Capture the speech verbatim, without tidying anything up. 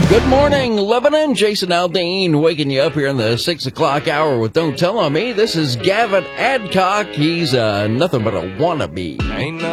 Good morning, Lebanon. Jason Aldean waking you up here in the six o'clock hour with Don't Tell On Me. This is Gavin Adcock. He's uh, nothing but a wannabe. Ain't